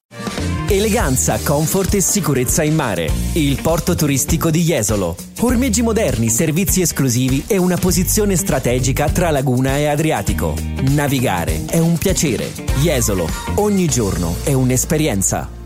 Eleganza, comfort e sicurezza in mare. Il porto turistico di Jesolo. Ormeggi moderni, servizi esclusivi e una posizione strategica tra laguna e Adriatico. Navigare è un piacere. Jesolo, ogni giorno è un'esperienza.